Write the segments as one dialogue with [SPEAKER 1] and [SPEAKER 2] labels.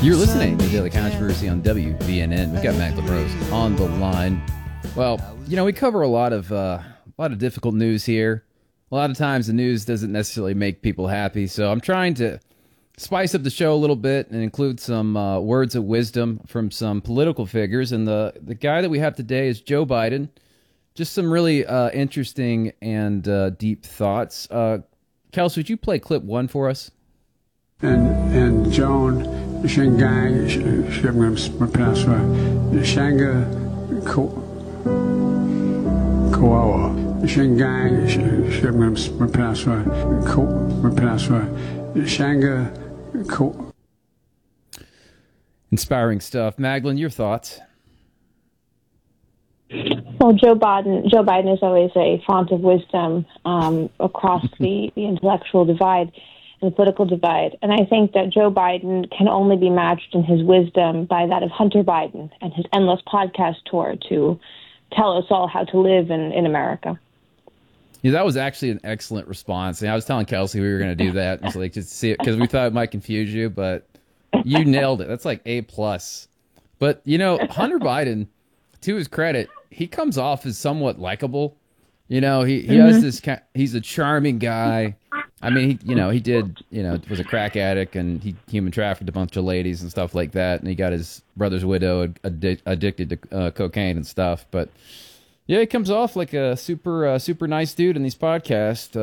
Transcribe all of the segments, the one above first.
[SPEAKER 1] You're listening to Daily Controversy on WVNN. We've got Mac LaRose on the line. Well, we cover a lot of difficult news here. A lot of times the news doesn't necessarily make people happy, so I'm trying to spice up the show a little bit and include some words of wisdom from some political figures. And the guy that we have today is Joe Biden. Just some really interesting and deep thoughts. Kelsey, would you play clip 1 for us?
[SPEAKER 2] And Joan Shangai Shanga Koawa Shangai Shanga Ko.
[SPEAKER 1] Inspiring stuff. Magdalene, your thoughts?
[SPEAKER 3] Well, Joe Biden is always a font of wisdom across the intellectual divide and the political divide. And I think that Joe Biden can only be matched in his wisdom by that of Hunter Biden and his endless podcast tour to tell us all how to live in America.
[SPEAKER 1] Yeah, that was actually an excellent response. And I was telling Kelsey we were going to do that. It's like just to see it because we thought it might confuse you, but you nailed it. That's like A+. But, Hunter Biden, to his credit, he comes off as somewhat likable. He has this he's a charming guy. I mean, he was a crack addict and he human trafficked a bunch of ladies and stuff like that. And he got his brother's widow addicted to cocaine and stuff. But yeah, he comes off like a super nice dude in these podcasts.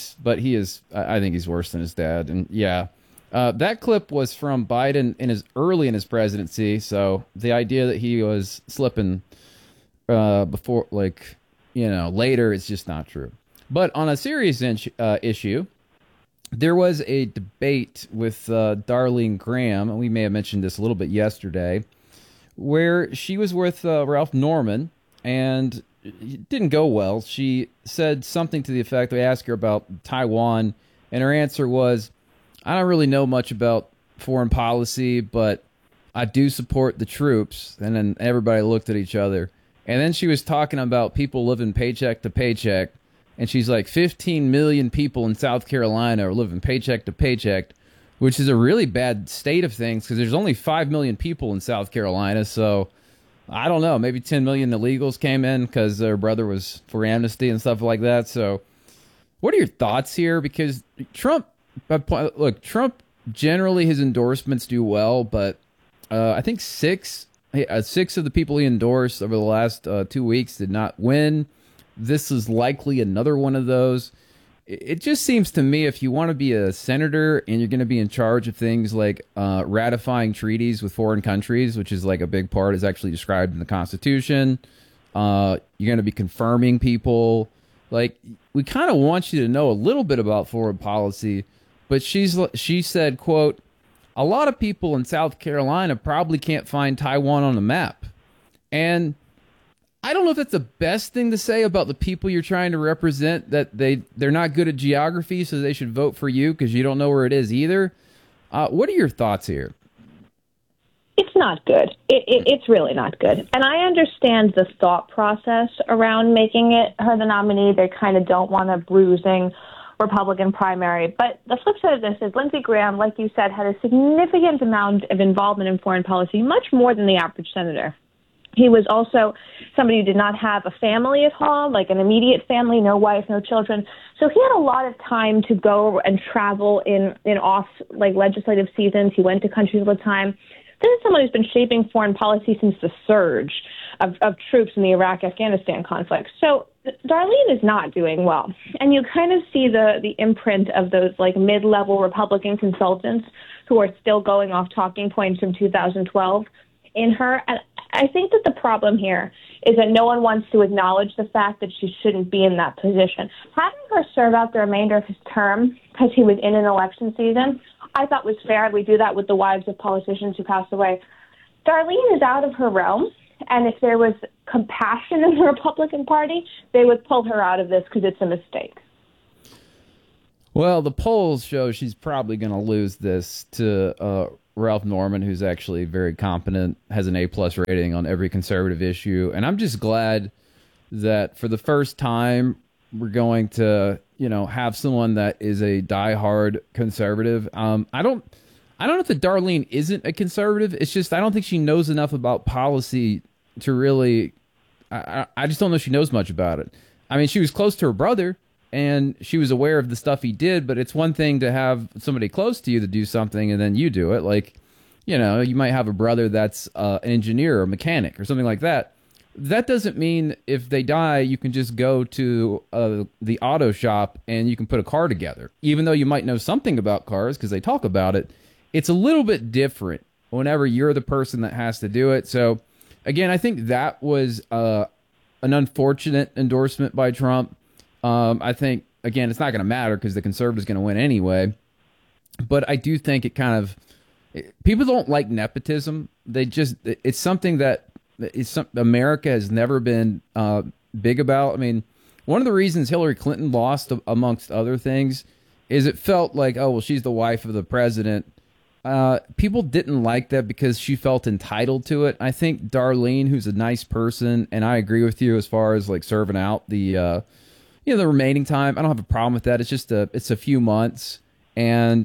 [SPEAKER 1] I think he's worse than his dad. And yeah, that clip was from Biden early in his presidency. So the idea that he was slipping before, later, it's just not true. But on a serious issue, there was a debate with Darlene Graham, and we may have mentioned this a little bit yesterday, where she was with Ralph Norman, and it didn't go well. She said something to the effect, they asked her about Taiwan, and her answer was, I don't really know much about foreign policy, but I do support the troops. And then everybody looked at each other. And then she was talking about people living paycheck to paycheck. And she's like, 15 million people in South Carolina are living paycheck to paycheck, which is a really bad state of things because there's only 5 million people in South Carolina. So I don't know, maybe 10 million illegals came in because their brother was for amnesty and stuff like that. So what are your thoughts here? Because Trump generally, his endorsements do well, but I think six of the people he endorsed over the last 2 weeks did not win. This is likely another one of those. It just seems to me if you want to be a senator and you're going to be in charge of things like ratifying treaties with foreign countries, which is like a big part, is actually described in the Constitution. You're going to be confirming people. Like, we kind of want you to know a little bit about foreign policy. But she said, quote, a lot of people in South Carolina probably can't find Taiwan on the map. And I don't know if that's the best thing to say about the people you're trying to represent, that they're not good at geography, so they should vote for you because you don't know where it is either. What are your thoughts here?
[SPEAKER 3] It's not good. It's really not good. And I understand the thought process around making it her the nominee. They kind of don't want a bruising Republican primary. But the flip side of this is Lindsey Graham, like you said, had a significant amount of involvement in foreign policy, much more than the average senator. He was also somebody who did not have a family at home, like an immediate family, no wife, no children. So he had a lot of time to go and travel in off legislative seasons. He went to countries all the time. This is someone who's been shaping foreign policy since the surge of troops in the Iraq-Afghanistan conflict. So Darlene is not doing well. And you kind of see the imprint of those mid-level Republican consultants who are still going off talking points from 2012 in her. And I think that the problem here is that no one wants to acknowledge the fact that she shouldn't be in that position. Having her serve out the remainder of his term because he was in an election season, I thought was fair. We do that with the wives of politicians who pass away. Darlene is out of her realm, and if there was compassion in the Republican Party, they would pull her out of this because it's a mistake.
[SPEAKER 1] Well, the polls show she's probably going to lose this to Ralph Norman, who's actually very competent, has an A-plus rating on every conservative issue. And I'm just glad that for the first time, we're going to, have someone that is a diehard conservative. I I don't know that Darlene isn't a conservative. It's just I don't think she knows enough about policy to really. I just don't know if she knows much about it. I mean, she was close to her brother, and she was aware of the stuff he did. But it's one thing to have somebody close to you to do something, and then you do it. Like, you might have a brother that's an engineer or mechanic or something like that. That doesn't mean if they die, you can just go to the auto shop and you can put a car together. Even though you might know something about cars because they talk about it, it's a little bit different whenever you're the person that has to do it. So, again, I think that was an unfortunate endorsement by Trump. I think, again, it's not going to matter because the conservative's going to win anyway. But I do think it kind of... People don't like nepotism. It's something that America has never been big about. I mean, one of the reasons Hillary Clinton lost, amongst other things, is it felt like, oh, well, she's the wife of the president. People didn't like that because she felt entitled to it. I think Darlene, who's a nice person, and I agree with you as far as like serving out the remaining time. I don't have a problem with that. It's just it's a few months. And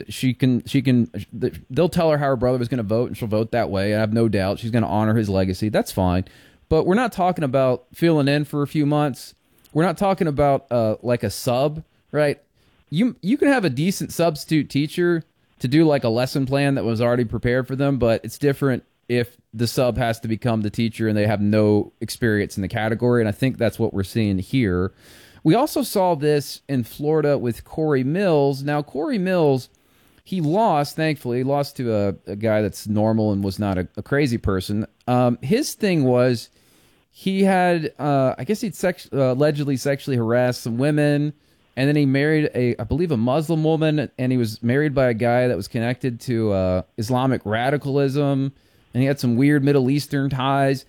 [SPEAKER 1] they'll tell her how her brother was going to vote, and she'll vote that way. I have no doubt she's going to honor his legacy. That's fine. But we're not talking about filling in for a few months. We're not talking about like a sub, right? You can have a decent substitute teacher to do like a lesson plan that was already prepared for them, but it's different if the sub has to become the teacher and they have no experience in the category. And I think that's what we're seeing here. We also saw this in Florida with Corey Mills. Now, Corey Mills, he lost, thankfully. He lost to a guy that's normal and was not a crazy person. His thing was he had, I guess he'd allegedly sexually harassed some women, and then he married, I believe, a Muslim woman, and he was married by a guy that was connected to Islamic radicalism, and he had some weird Middle Eastern ties.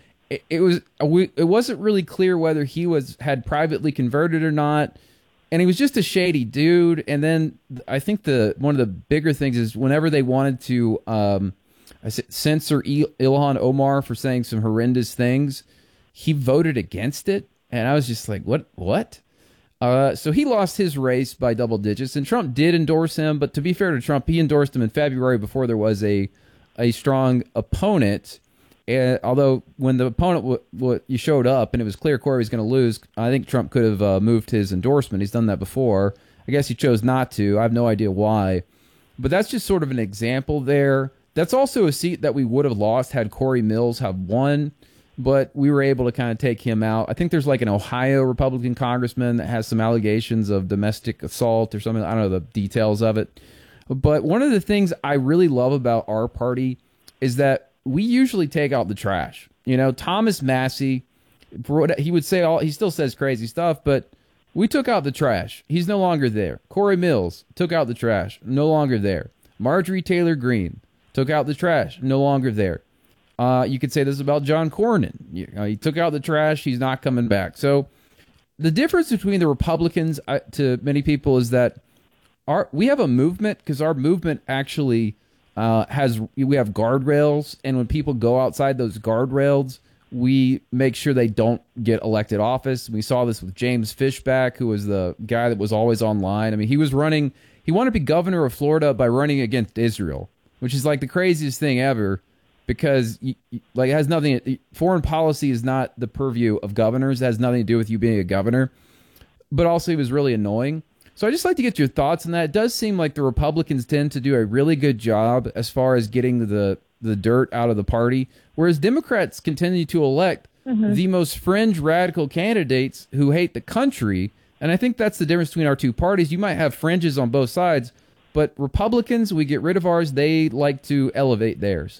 [SPEAKER 1] It wasn't really clear whether he had privately converted or not, and he was just a shady dude. And then I think one of the bigger things is whenever they wanted to censor Ilhan Omar for saying some horrendous things, he voted against it, and I was just like, what? So he lost his race by double digits, and Trump did endorse him. But to be fair to Trump, he endorsed him in February before there was a strong opponent. Although when the opponent you showed up and it was clear Corey was going to lose, I think Trump could have moved his endorsement. He's done that before. I guess he chose not to. I have no idea why. But that's just sort of an example there. That's also a seat that we would have lost had Corey Mills have won, but we were able to kind of take him out. I think there's like an Ohio Republican congressman that has some allegations of domestic assault or something. I don't know the details of it. But one of the things I really love about our party is that we usually take out the trash. Thomas Massie, he would say he still says crazy stuff, but we took out the trash. He's no longer there. Corey Mills took out the trash. No longer there. Marjorie Taylor Greene took out the trash. No longer there. You could say this about John Cornyn. He took out the trash. He's not coming back. So the difference between the Republicans to many people is that we have a movement, because our movement actually we have guardrails, and when people go outside those guardrails, we make sure they don't get elected office. We saw this with James Fishback, who was the guy that was always online. I mean, he wanted to be governor of Florida by running against Israel, which is like the craziest thing ever, because it has nothing. Foreign policy is not the purview of governors. It has nothing to do with you being a governor. But also, he was really annoying. So I just like to get your thoughts on that. It does seem like the Republicans tend to do a really good job as far as getting the dirt out of the party, whereas Democrats continue to elect the most fringe radical candidates who hate the country. And I think that's the difference between our two parties. You might have fringes on both sides, but Republicans, we get rid of ours. They like to elevate theirs.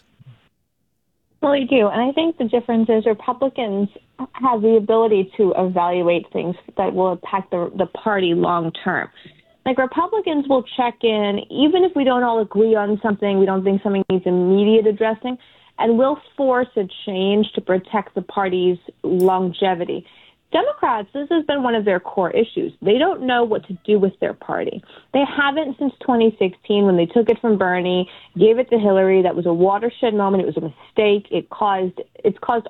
[SPEAKER 3] Well, you do. And I think the difference is Republicans have the ability to evaluate things that will impact the party long term. Like, Republicans will check in, even if we don't all agree on something, we don't think something needs immediate addressing, and we'll force a change to protect the party's longevity. Democrats, this has been one of their core issues. They don't know what to do with their party. They haven't since 2016, when they took it from Bernie, gave it to Hillary. That was a watershed moment. It was a mistake. It's caused